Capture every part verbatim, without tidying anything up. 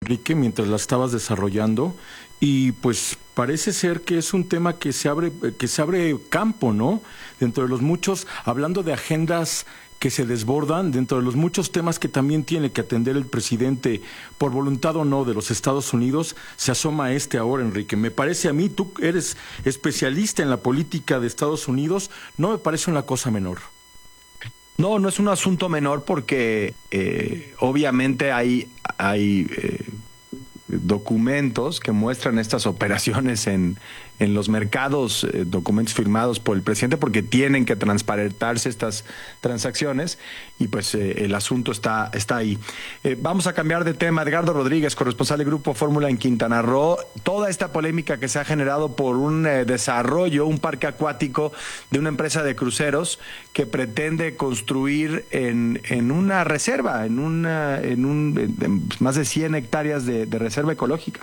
Enrique, mientras la estabas desarrollando, y pues parece ser que es un tema que se abre, que se abre campo, ¿no? Dentro de los muchos, hablando de agendas que se desbordan, dentro de los muchos temas que también tiene que atender el presidente, por voluntad o no, de los Estados Unidos, se asoma este ahora, Enrique. Me parece a mí, tú eres especialista en la política de Estados Unidos, no me parece una cosa menor. No, no es un asunto menor porque eh, obviamente hay, hay eh, documentos que muestran estas operaciones en, en los mercados, eh, documentos firmados por el presidente, porque tienen que transparentarse estas transacciones y pues eh, el asunto está, está ahí. Eh, vamos a cambiar de tema. Edgardo Rodríguez, corresponsal del Grupo Fórmula en Quintana Roo. Toda esta polémica que se ha generado por un eh, desarrollo, un parque acuático de una empresa de cruceros que pretende construir en, en una reserva, en, una, en, un, en más de cien hectáreas de, de reserva ecológica.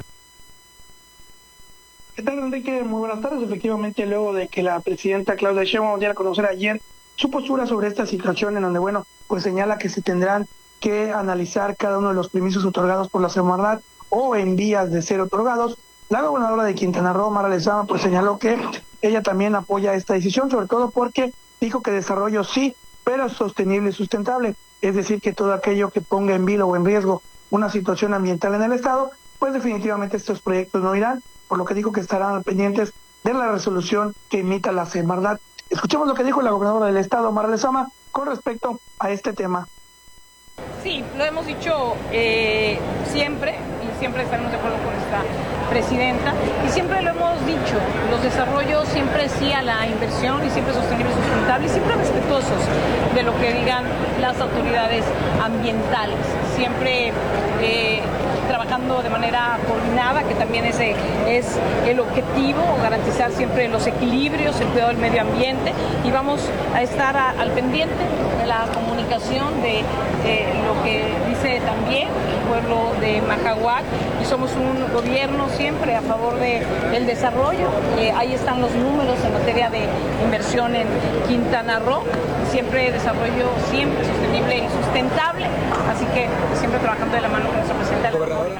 ¿Qué tal, Enrique? Muy buenas tardes. Efectivamente, luego de que la presidenta Claudia Sheinbaum diera a conocer ayer su postura sobre esta situación, en donde, bueno, pues señala que se tendrán que analizar cada uno de los permisos otorgados por la Semarnat o en vías de ser otorgados, la gobernadora de Quintana Roo, Mara Lezama, pues señaló que ella también apoya esta decisión, sobre todo porque dijo que desarrollo sí, pero sostenible y sustentable, es decir, que todo aquello que ponga en vilo o en riesgo una situación ambiental en el estado, pues definitivamente estos proyectos no irán, por lo que dijo que estarán pendientes de la resolución que emita la Semarnat. Escuchemos lo que dijo la gobernadora del estado, Mara Lezama, con respecto a este tema. Sí, lo hemos dicho eh, siempre, y siempre estaremos de acuerdo con esta presidenta, y siempre lo hemos dicho, los desarrollos siempre sí a la inversión y siempre sostenible y sustentable y siempre respetuosos de lo que digan las autoridades ambientales, siempre eh, trabajando de manera coordinada, que también ese es el objetivo, garantizar siempre los equilibrios, el cuidado del medio ambiente, y vamos a estar a, al pendiente de la comunicación de eh, lo que dice también el pueblo de Majahual, y somos un gobierno siempre a favor de, del desarrollo. Eh, ahí están los números en materia de inversión en Quintana Roo, siempre desarrollo, siempre sostenible y sustentable, así que siempre trabajando de la mano con nuestra presidenta.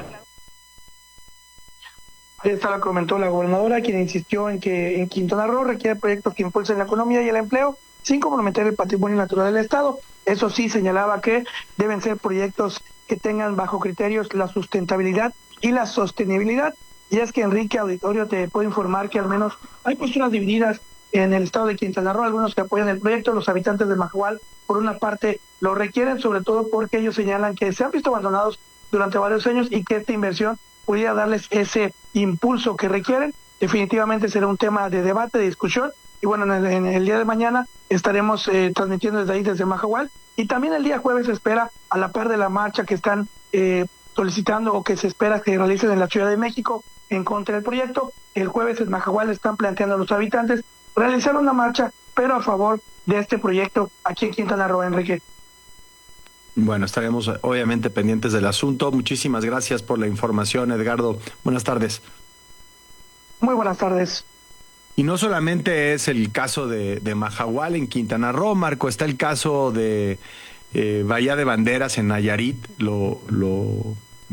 Ahí está, lo comentó la gobernadora, quien insistió en que en Quintana Roo requiere proyectos que impulsen la economía y el empleo sin comprometer el patrimonio natural del estado. Eso sí, señalaba que deben ser proyectos que tengan bajo criterios la sustentabilidad y la sostenibilidad. Y es que, Enrique Auditorio, te puedo informar que al menos hay posturas divididas en el estado de Quintana Roo, algunos que apoyan el proyecto, los habitantes de Majahual, por una parte, lo requieren, sobre todo porque ellos señalan que se han visto abandonados durante varios años y que esta inversión pudiera darles ese impulso que requieren. Definitivamente será un tema de debate, de discusión, y bueno, en el, en el día de mañana estaremos eh, transmitiendo desde ahí, desde Majahual, y también el día jueves se espera, a la par de la marcha que están eh, solicitando o que se espera que realicen en la Ciudad de México en contra del proyecto, el jueves en Majahual están planteando a los habitantes realizar una marcha, pero a favor de este proyecto aquí en Quintana Roo, Enrique. Bueno, estaremos obviamente pendientes del asunto. Muchísimas gracias por la información, Edgardo. Buenas tardes. Muy buenas tardes. Y no solamente es el caso de, de Majahual en Quintana Roo, Marco, está el caso de eh, Bahía de Banderas en Nayarit. Lo, lo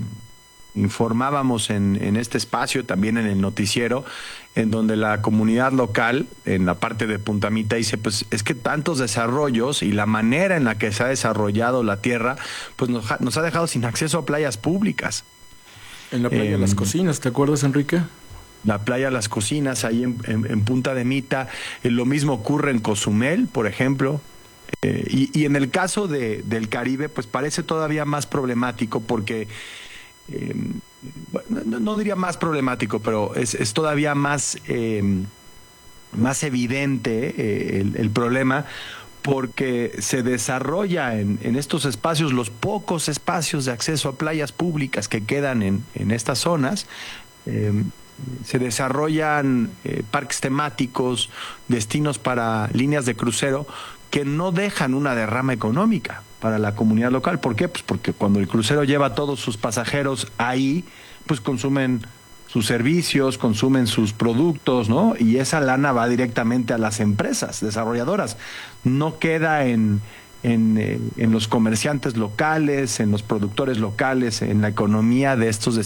informábamos en, en este espacio, también en el noticiero, en donde la comunidad local, en la parte de Punta Mita, dice, pues es que tantos desarrollos y la manera en la que se ha desarrollado la tierra, pues nos, ha, nos ha dejado sin acceso a playas públicas. En la playa eh, de Las Cocinas, ¿te acuerdas, Enrique? La playa Las Cocinas, ahí en, en, en Punta de Mita. Eh, lo mismo ocurre en Cozumel, por ejemplo. Eh, y, y en el caso de, del Caribe, pues parece todavía más problemático porque... Eh, no, no diría más problemático, pero es, es todavía más, eh, más evidente eh, el, el problema, porque se desarrolla en, en estos espacios, los pocos espacios de acceso a playas públicas que quedan en, en estas zonas, eh, se desarrollan eh, parques temáticos, destinos para líneas de crucero que no dejan una derrama económica para la comunidad local. ¿Por qué? Pues porque cuando el crucero lleva a todos sus pasajeros ahí, pues consumen sus servicios, consumen sus productos, ¿no? Y esa lana va directamente a las empresas desarrolladoras. No queda en, en, eh, en los comerciantes locales, en los productores locales, en la economía de estos